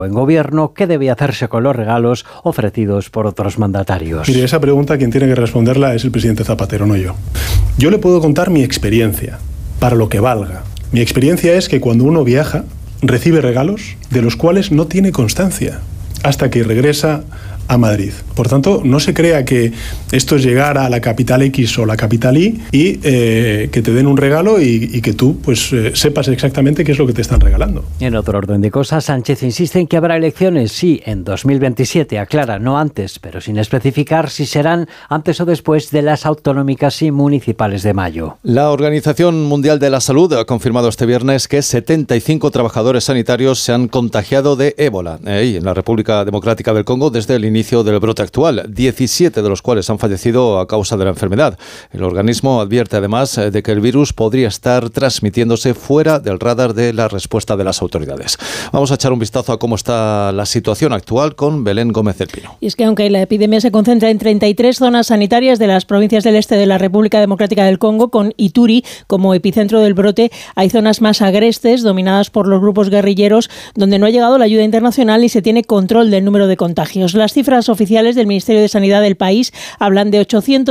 en gobierno, ¿qué debe hacerse con los regalos ofrecidos por otros mandatarios? Mire, esa pregunta quien tiene que responderla es el presidente Zapatero, no yo. Yo le puedo contar mi experiencia, para lo que valga. Mi experiencia es que cuando uno viaja, recibe regalos de los cuales no tiene constancia, hasta que regresa a Madrid. Por tanto, no se crea que esto es llegar a la capital X o la capital Y y que te den un regalo y que tú sepas exactamente qué es lo que te están regalando. En otro orden de cosas, Sánchez insiste en que habrá elecciones, sí, en 2027, aclara, no antes, pero sin especificar si serán antes o después de las autonómicas y municipales de mayo. La Organización Mundial de la Salud ha confirmado este viernes que 75 trabajadores sanitarios se han contagiado de ébola en la República Democrática del Congo desde el inicio del brote actual, 17 de los cuales han fallecido a causa de la enfermedad. El organismo advierte además de que el virus podría estar transmitiéndose fuera del radar de la respuesta de las autoridades. Vamos a echar un vistazo a cómo está la situación actual con Belén Gómez del Pino. Y es que aunque la epidemia se concentra en 33 zonas sanitarias de las provincias del este de la República Democrática del Congo, con Ituri como epicentro del brote, hay zonas más agrestes, dominadas por los grupos guerrilleros, donde no ha llegado la ayuda internacional y se tiene control del número de contagios. Las cifras oficiales del Ministerio de Sanidad del país hablan de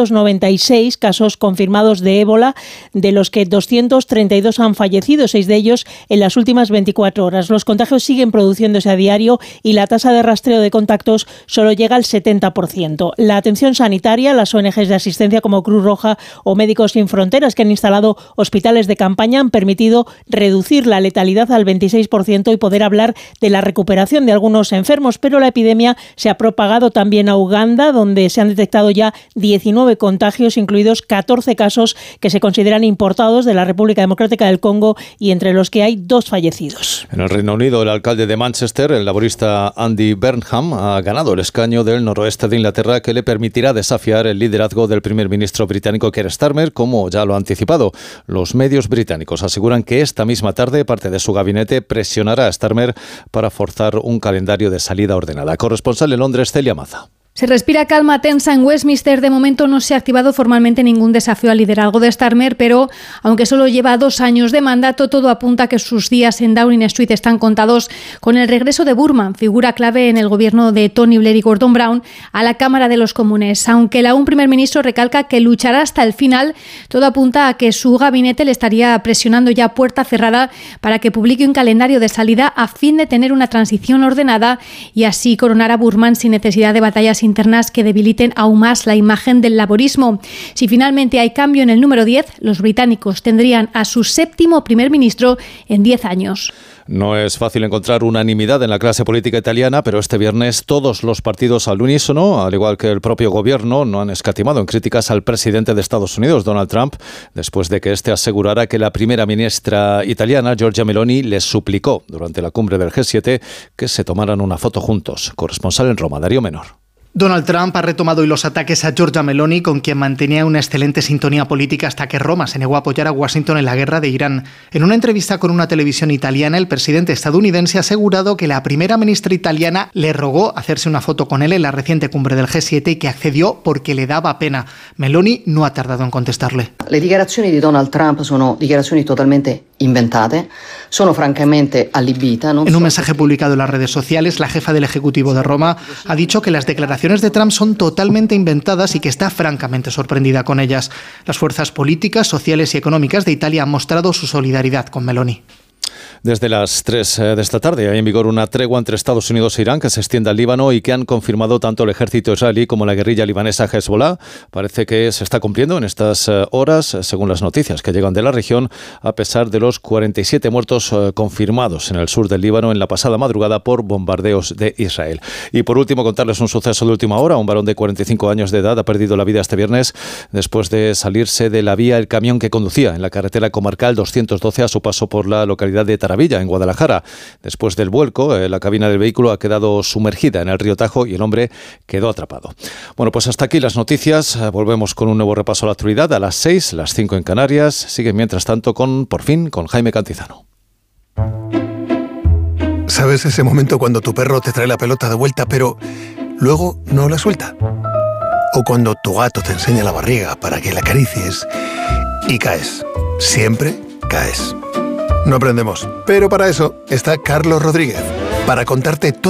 896 casos confirmados de ébola, de los que 232 han fallecido, 6 de ellos en las últimas 24 horas. Los contagios siguen produciéndose a diario y la tasa de rastreo de contactos solo llega al 70%. La atención sanitaria, las ONGs de asistencia como Cruz Roja o Médicos Sin Fronteras, que han instalado hospitales de campaña, han permitido reducir la letalidad al 26% y poder hablar de la recuperación de algunos enfermos, pero la epidemia se ha propagado también a Uganda, donde se han detectado ya 19 contagios, incluidos 14 casos que se consideran importados de la República Democrática del Congo y entre los que hay 2 fallecidos. En el Reino Unido, el alcalde de Manchester, el laborista Andy Burnham, ha ganado el escaño del noroeste de Inglaterra que le permitirá desafiar el liderazgo del primer ministro británico Keir Starmer, como ya lo ha anticipado. Los medios británicos aseguran que esta misma tarde parte de su gabinete presionará a Starmer para forzar un calendario de salida ordenada. Corresponsal en Londres, Celia Maza. Se respira calma tensa en Westminster. De momento no se ha activado formalmente ningún desafío al liderazgo de Starmer, pero aunque solo lleva 2 años de mandato, todo apunta a que sus días en Downing Street están contados con el regreso de Burman, figura clave en el gobierno de Tony Blair y Gordon Brown, a la Cámara de los Comunes. Aunque el aún primer ministro recalca que luchará hasta el final, todo apunta a que su gabinete le estaría presionando ya a puerta cerrada para que publique un calendario de salida a fin de tener una transición ordenada y así coronar a Burman sin necesidad de batallas internas que debiliten aún más la imagen del laborismo. Si finalmente hay cambio en el número 10, los británicos tendrían a su 7º primer ministro en 10 años. No es fácil encontrar unanimidad en la clase política italiana, pero este viernes todos los partidos al unísono, al igual que el propio gobierno, no han escatimado en críticas al presidente de Estados Unidos, Donald Trump, después de que éste asegurara que la primera ministra italiana, Giorgia Meloni, les suplicó durante la cumbre del G7 que se tomaran una foto juntos. Corresponsal en Roma, Darío Menor. Donald Trump ha retomado hoy los ataques a Giorgia Meloni, con quien mantenía una excelente sintonía política hasta que Roma se negó a apoyar a Washington en la guerra de Irán. En una entrevista con una televisión italiana, el presidente estadounidense ha asegurado que la primera ministra italiana le rogó hacerse una foto con él en la reciente cumbre del G7 y que accedió porque le daba pena. Meloni no ha tardado en contestarle. Le dichiarazioni di Donald Trump sono dichiarazioni totalmente inventate, sono francamente allibita. En un mensaje publicado en las redes sociales, la jefa del Ejecutivo de Roma ha dicho que las declaraciones de Trump son totalmente inventadas y que está francamente sorprendida con ellas. Las fuerzas políticas, sociales y económicas de Italia han mostrado su solidaridad con Meloni. Desde las 3 de esta tarde hay en vigor una tregua entre Estados Unidos e Irán que se extiende al Líbano y que han confirmado tanto el ejército israelí como la guerrilla libanesa Hezbollah. Parece que se está cumpliendo en estas horas, según las noticias que llegan de la región, a pesar de los 47 muertos confirmados en el sur del Líbano en la pasada madrugada por bombardeos de Israel. Y por último, contarles un suceso de última hora. Un varón de 45 años de edad ha perdido la vida este viernes después de salirse de la vía el camión que conducía en la carretera comarcal 212 a su paso por la localidad de Taravilla, en Guadalajara. Después del vuelco, la cabina del vehículo ha quedado sumergida en el río Tajo y el hombre quedó atrapado. Bueno, pues hasta aquí las noticias. Volvemos con un nuevo repaso a la actualidad a las 6, las 5 en Canarias. Siguen mientras tanto por fin con Jaime Cantizano. ¿Sabes ese momento cuando tu perro te trae la pelota de vuelta, pero luego no la suelta? O cuando tu gato te enseña la barriga para que la acaricies y caes. Siempre caes. No aprendemos, pero para eso está Carlos Rodríguez, para contarte